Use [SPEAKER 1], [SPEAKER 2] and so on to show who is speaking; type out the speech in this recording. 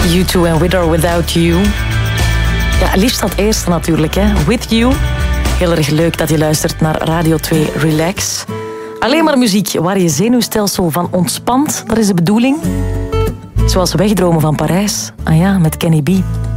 [SPEAKER 1] U2 en With or Without You. Ja, liefst dat eerste natuurlijk, hè. With You. Heel erg leuk dat je luistert naar Radio 2 Relax. Alleen maar muziek waar je zenuwstelsel van ontspant, dat is de bedoeling. Zoals Wegdromen van Parijs. Ah ja, met Kenny B.